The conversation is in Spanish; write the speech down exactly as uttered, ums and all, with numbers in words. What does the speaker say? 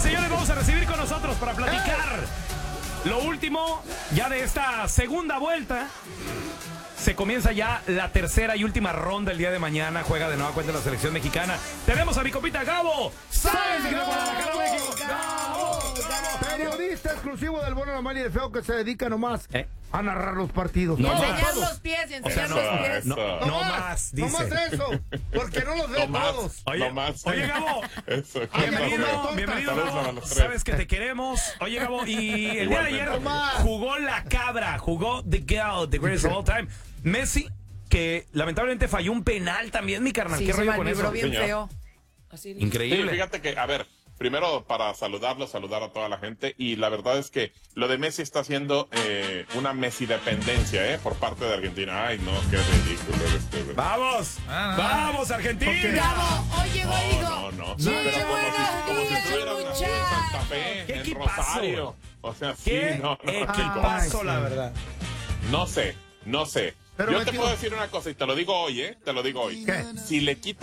señores, vamos a recibir con nosotros para platicar lo último ya de esta segunda vuelta. Se comienza ya la tercera y última ronda el día de mañana. Juega de nueva cuenta la selección mexicana. Tenemos a mi copita Gabo Sáenz de Guadalajara, México. Gabo, Gabo, periodista exclusivo del bueno, la mala y el feo, que se dedica nomás ¿Eh? a narrar los partidos. Y No enseñar más. los pies, y O sea, enseñar no, los pies. no, no, No más, dice. No más eso, porque no los ve No más. todos. Oye, No más. oye, Gabo, Eso. bienvenido, tontas. bienvenido, Saludos a Gabo. los tres. Sabes que te queremos. Oye, Gabo, y el día de ayer Igualmente. jugó la cabra, jugó The Goat, The Greatest of All Time. Messi, que lamentablemente falló un penal también, mi carnal. Sí, ¿Qué se rollo con malvibró eso? bien Señor. feo. Así. Sí, Increíble. fíjate que, a ver, primero para saludarlo, saludar a toda la gente, y la verdad es que lo de Messi está haciendo eh, una Messi dependencia, ¿eh? Por parte de Argentina. Ay, no, qué ridículo este. ¡Vamos! Ah, ¡Vamos, Argentina! Bravo, hoy llegó y dijo. No, no, no. Sí, Pero como si, como si buenos estuvieran días, así en Santa Fe, ¿Qué en equipazo? Rosario. O sea, sí, ¡Qué no, no. equipazo, Ay, la sí. verdad! No sé, no sé. Pero Yo me te quiero- puedo decir una cosa y te lo digo hoy, ¿eh? Te lo digo hoy. ¿Qué? Si le quitas